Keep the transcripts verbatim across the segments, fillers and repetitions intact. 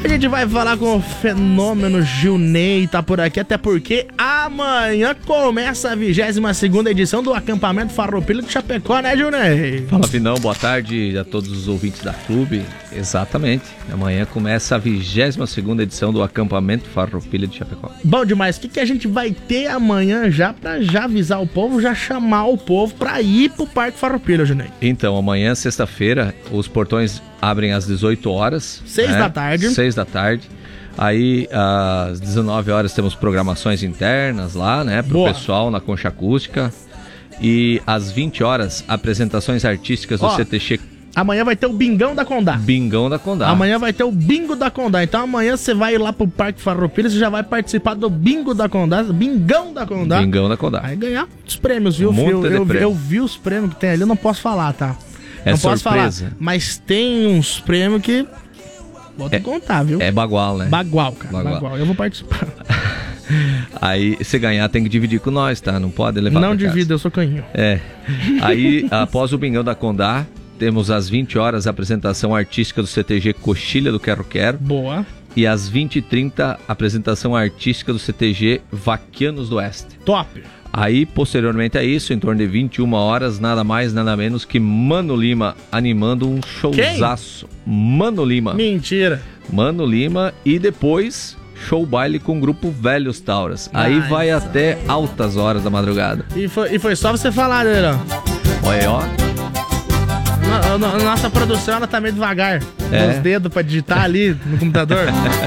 A gente vai falar com o fenômeno Gilney, tá por aqui, até porque amanhã começa a vigésima segunda edição do acampamento Farroupilha de Chapecó, né, Gilney? Fala, Vinão, boa tarde a todos os ouvintes da Clube. Exatamente, amanhã começa a vigésima segunda edição do acampamento Farroupilha de Chapecó. Bom demais, o que, que a gente vai ter amanhã já pra já avisar o povo, já chamar o povo pra ir pro Parque Farroupilha, Gilney? Então, amanhã, sexta-feira, os portões abrem às dezoito horas. Seis né? da tarde. Seis da tarde. Aí, às dezenove horas, temos programações internas lá, né? Pro Boa. pessoal na concha acústica. E às vinte horas, apresentações artísticas do Ó, C T G. Amanhã vai ter o Bingão da Condá. Bingão da Condá. Amanhã vai ter o Bingo da Condá. Então amanhã você vai lá pro Parque Farroupilha, você já vai participar do Bingo da Condá, Bingão da Condá. Bingão da Condá. Vai ganhar os prêmios, viu? Um monte eu, de eu, prêmio. eu vi os prêmios que tem ali, eu não posso falar, tá? É não posso surpresa. falar. Mas tem uns prêmios que vou te É- contar, viu? É bagual, né? Bagual, cara. Bagual. Bagual. Eu vou participar. Aí, se ganhar, tem que dividir com nós, tá? Não pode levar Não pra casa. divida, eu sou canhinho. É. Aí, após o Bingão da Condá, temos às vinte horas a apresentação artística do C T G Coxilha do Quero Quero. Boa. E às vinte e trinta, a apresentação artística do C T G Vaquianos do Oeste. Top. Aí, posteriormente a isso, em torno de vinte e uma horas, nada mais, nada menos que Mano Lima animando um showzaço. Mano Lima. Mentira. Mano Lima e depois show baile com o grupo Velhos Tauras. Aí Ai, vai até altas horas da madrugada. E foi, e foi só você falar, né, Olha aí, ó. No- no- Nossa produção, ela tá meio devagar. É. Os dedos pra digitar ali no computador.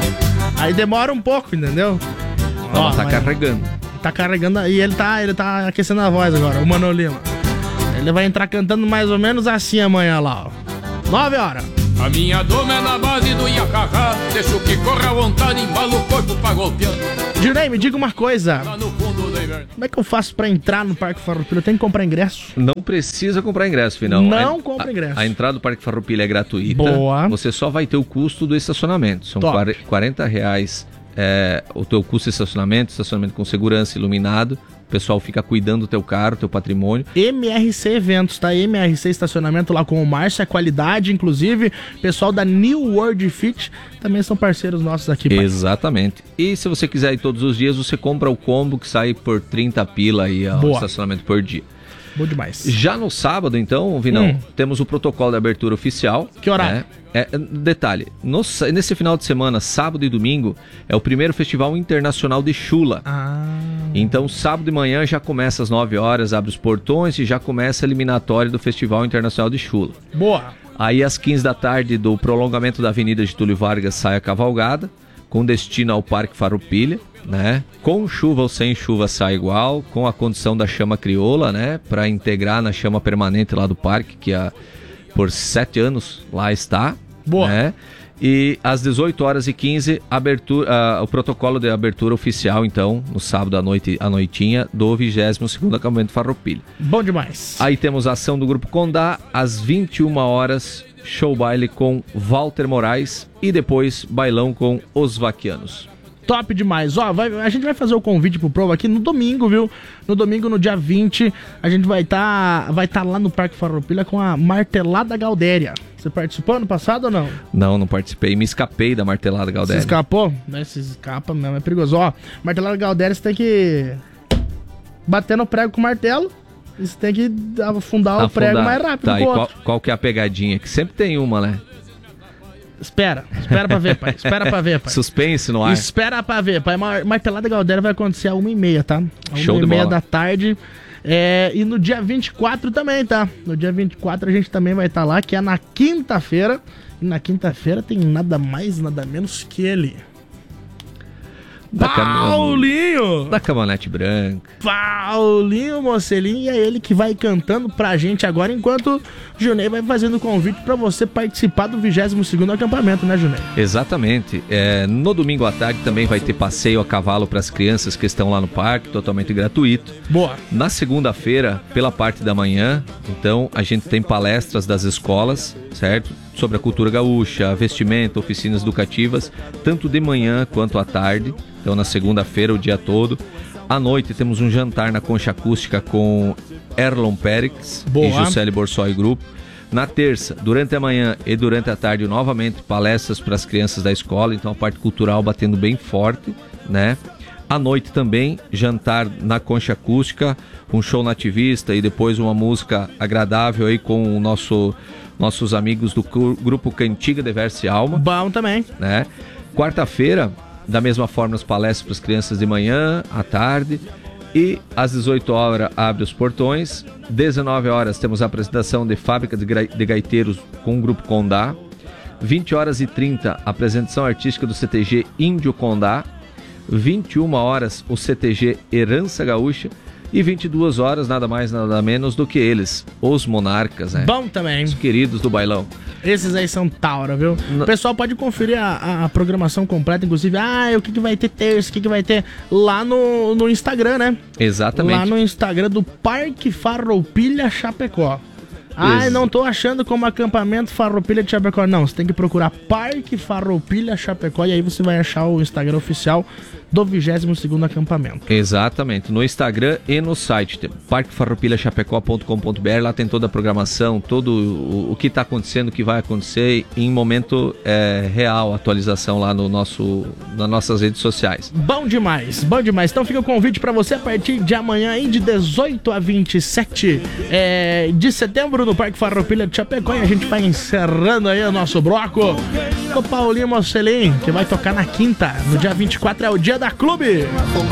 Aí demora um pouco, entendeu? Ó, Ó, tá mas- carregando. Tá carregando e ele tá, ele tá aquecendo a voz agora, o Mano Lima. Ele vai entrar cantando mais ou menos assim amanhã lá, ó. Nove horas. A minha doma é na base do Iacacá. Deixo que corra à vontade, embalo o corpo pra golpeando. Gilney, me diga uma coisa. Lá no fundo do inverno. Como é que eu faço pra entrar no Parque Farroupilha? Eu tenho que comprar ingresso? Não precisa comprar ingresso, final. Não A- compra a- ingresso. A, entrada do Parque Farroupilha é gratuita. Boa. Você só vai ter o custo do estacionamento. São Top. quare- quarenta reais é, o teu custo de estacionamento, estacionamento com segurança, iluminado. O pessoal fica cuidando do teu carro, teu patrimônio. M R C Eventos, tá? M R C Estacionamento lá com o Márcio, a qualidade, inclusive. Pessoal da New World Fit também são parceiros nossos aqui. pai. Exatamente. E se você quiser ir todos os dias, você compra o combo que sai por trinta pila aí, ó, o Boa. estacionamento por dia. Bom demais. Já no sábado, então, Vinão, Hum. temos o protocolo de abertura oficial. Que horário? né? É, é, detalhe, no sa- nesse final de semana, sábado e domingo, é o primeiro Festival Internacional de Chula. Ah. Então, sábado de manhã já começa às nove horas, abre os portões e já começa a eliminatória do Festival Internacional de Chula. Boa. Aí, às quinze da tarde, do prolongamento da Avenida Getúlio Vargas, sai a cavalgada, com destino ao Parque Farroupilha, né? Com chuva ou sem chuva sai igual, com a condição da chama crioula, né? Para integrar na chama permanente lá do parque, que há, por sete anos lá está. Boa. Né? E às dezoito horas e quinze, abertura, ah, o protocolo de abertura oficial, então, no sábado à noite, à noitinha, do vigésimo segundo acampamento Farroupilha. Bom demais. Aí temos a ação do Grupo Condá, às vinte e uma horas, show baile com Walter Moraes e depois bailão com os Vaquianos. Top demais. Ó, vai- a gente vai fazer o convite pro Provo aqui no domingo, viu? No domingo, no dia vinte, a gente vai estar vai tá lá no Parque Farroupilha com a Martelada Gaudéria. Você participou ano passado ou não? Não, não participei, me escapei da martelada Você Galdéria. escapou? Né? Se escapa mesmo, é perigoso. Ó, Martelada Gaudéria, você tem que bater no prego com o martelo e você tem que afundar, o prego mais rápido Tá, que e o qual, outro. qual que é a pegadinha? Que sempre tem uma, né? Espera, espera pra ver, pai. Espera pra ver, pai. Suspense no ar. Espera pra ver, pai. Mar- Martelada Gaudéria vai acontecer às uma e meia, tá? Às Show uma de e meia bola. da tarde. É, e no dia vinte e quatro também, tá? No dia vinte e quatro a gente também vai estar lá, que é na quinta-feira. E na quinta-feira tem nada mais, nada menos que ele. Da cam- Paulinho! Da caminhonete branca. Paulinho Mocelin, e é ele que vai cantando pra gente agora, enquanto o Junei vai fazendo o convite pra você participar do vigésimo segundo acampamento, né, Junei? Exatamente. É, no domingo à tarde também vai ter passeio a cavalo para as crianças que estão lá no parque, totalmente gratuito. Boa. Na segunda-feira, pela parte da manhã, então, a gente tem palestras das escolas, certo? Sobre a cultura gaúcha, vestimenta, oficinas educativas, tanto de manhã quanto à tarde. Então, na segunda-feira, o dia todo. À noite, temos um jantar na Concha Acústica com Erlon Perix Boa. e Juscelie Borsoi Grupo. Na terça, durante a manhã e durante a tarde, novamente palestras para as crianças da escola, então a parte cultural batendo bem forte, né? À noite também, jantar na Concha Acústica, um show nativista e depois uma música agradável aí com o nosso, nossos amigos do grupo Cantiga de Verse Alma. Bom também. Né? Quarta-feira, da mesma forma, as palestras para as crianças de manhã, à tarde. E às dezoito horas abre os portões. dezenove horas temos a apresentação de Fábrica de, gra- de Gaiteiros com o Grupo Condá. vinte horas e trinta, apresentação artística do C T G Índio Condá. vinte e uma horas, o C T G Herança Gaúcha. E vinte e duas horas, nada mais, nada menos do que eles, os Monarcas, né? Bom também. Os queridos do bailão. Esses aí são taura, viu? No... O pessoal pode conferir a, a programação completa, inclusive, ah, o que, que vai ter terça, o que, que vai ter lá no, no Instagram, né? Exatamente. Lá no Instagram do Parque Farroupilha Chapecó. Ah, não tô achando como acampamento Farroupilha de Chapecó. Não, você tem que procurar Parque Farroupilha Chapecó e aí você vai achar o Instagram oficial do vigésimo segundo acampamento. Exatamente, no Instagram e no site, parque farroupilha chapecó ponto com ponto b r, lá tem toda a programação, todo o, o que está acontecendo, o que vai acontecer em momento é, real, atualização lá no nosso, nas nossas redes sociais. Bom demais, bom demais. Então fica o convite para você a partir de amanhã, aí, de dezoito a vinte e sete é, de setembro, no Parque Farroupilha de Chapecó, e a gente vai encerrando aí o nosso bloco com o Paulinho Mocelin, que vai tocar na quinta, no dia vinte e quatro, é o dia da Clube.